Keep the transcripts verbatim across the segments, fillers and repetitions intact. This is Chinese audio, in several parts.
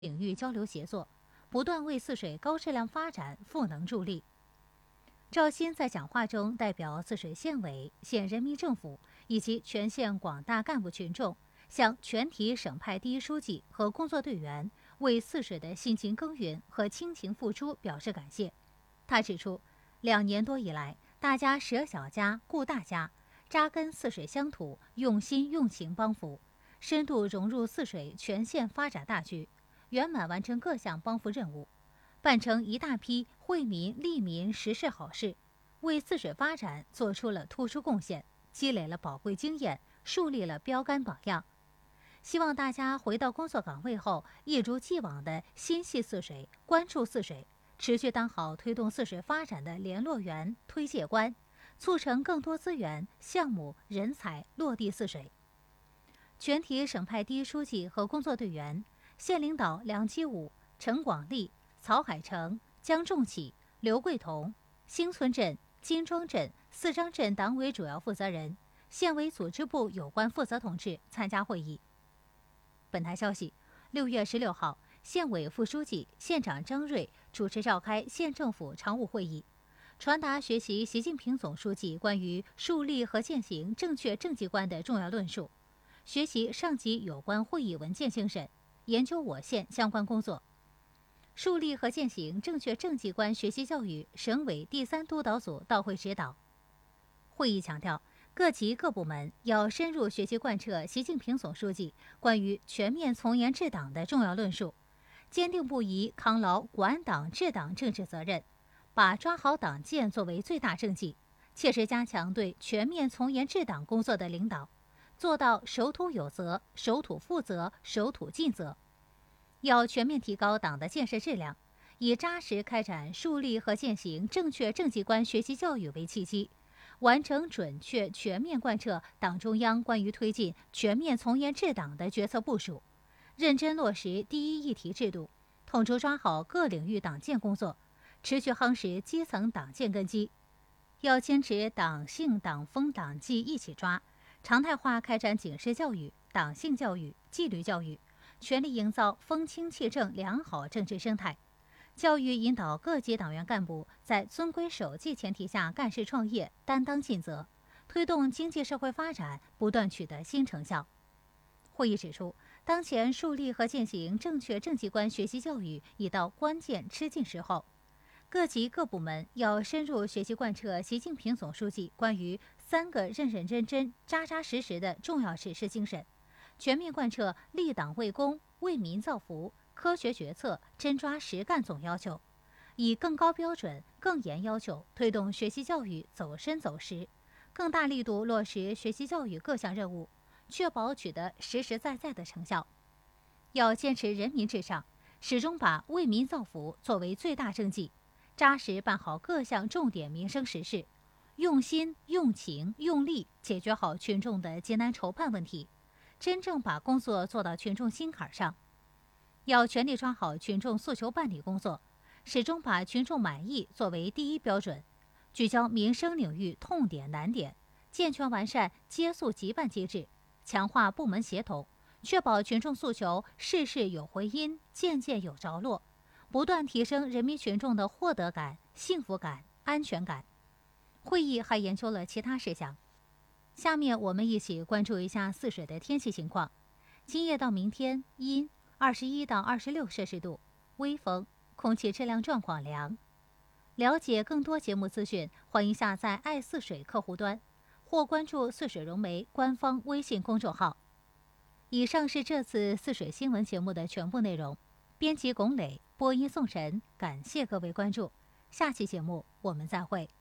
领域交流协作，不断为泗水高质量发展赋能助力。赵鑫在讲话中代表泗水县委、县人民政府以及全县广大干部群众，向全体省派第一书记和工作队员为泗水的辛勤耕耘和倾情付出表示感谢。他指出，两年多以来，大家舍小家顾大家，扎根泗水乡土，用心用情帮扶，深度融入泗水全县发展大局，圆满完成各项帮扶任务，办成一大批惠民利民实事好事，为泗水发展做出了突出贡献，积累了宝贵经验，树立了标杆榜样。希望大家回到工作岗位后，一如既往地心系泗水，关注泗水，持续当好推动泗水发展的联络员、推介官，促成更多资源、项目、人才落地泗水。全体省派第一书记和工作队员，县领导梁基武、陈广利、曹海成、江仲启、刘桂彤，新村镇、金庄镇、四张镇党委主要负责人、县委组织部有关负责同志参加会议。本台消息，六月十六号，县委副书记、县长张瑞主持召开县政府常务会议，传达学习习近平总书记关于树立和践行正确政绩观的重要论述，学习上级有关会议文件精神，研究我县相关工作。树立和践行正确政绩观学习教育省委第三督导组到会指导。会议强调，各级各部门要深入学习贯彻习近平总书记关于全面从严治党的重要论述，坚定不移扛牢管党治党政治责任，把抓好党建作为最大政绩，切实加强对全面从严治党工作的领导，做到守土有责、守土负责、守土尽责。要全面提高党的建设质量，以扎实开展树立和践行正确政绩观学习教育为契机，完成准确全面贯彻党中央关于推进全面从严治党的决策部署，认真落实第一议题制度，统筹抓好各领域党建工作，持续夯实基层党建根基。要坚持党性党风党纪一起抓，常态化开展警示教育、党性教育、纪律教育，全力营造风清气正良好政治生态，教育引导各级党员干部在遵规守纪前提下干事创业，担当尽责，推动经济社会发展不断取得新成效。会议指出，当前树立和践行正确政绩观学习教育已到关键吃劲时候，各级各部门要深入学习贯彻习近平总书记关于三个认认真真、扎扎实实的重要指示精神，全面贯彻立党为公、为民造福、科学决策、真抓实干总要求，以更高标准、更严要求推动学习教育走深走实，更大力度落实学习教育各项任务，确保取得实实在在的成效。要坚持人民至上，始终把为民造福作为最大政绩，扎实办好各项重点民生实事，用心、用情、用力解决好群众的艰难筹盼问题，真正把工作做到群众心坎上。要全力抓好群众诉求办理工作，始终把群众满意作为第一标准，聚焦民生领域痛点难点，健全完善接诉急办机制，强化部门协同，确保群众诉求事事有回音，件件有着落，不断提升人民群众的获得感、幸福感、安全感。会议还研究了其他事项。下面我们一起关注一下泗水的天气情况。今夜到明天阴，二十一到二十六摄氏度，微风，空气质量状况良。了解更多节目资讯，欢迎下载爱泗水客户端，或关注泗水融媒官方微信公众号。以上是这次泗水新闻节目的全部内容。编辑龚磊，播音宋晨，感谢各位关注。下期节目我们再会。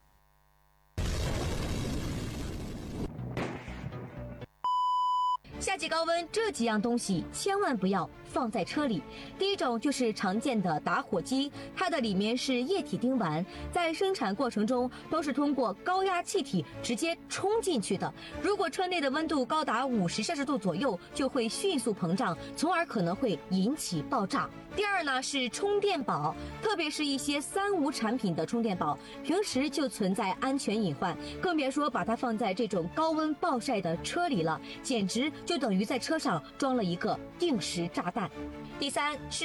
夏季高温这几样东西千万不要放在车里。第一种就是常见的打火机，它的里面是液体丁烷，在生产过程中都是通过高压气体直接冲进去的。如果车内的温度高达五十摄氏度左右，就会迅速膨胀，从而可能会引起爆炸。第二呢是充电宝，特别是一些三无产品的充电宝，平时就存在安全隐患，更别说把它放在这种高温暴晒的车里了，简直就等于在车上装了一个定时炸弹。 案。第三是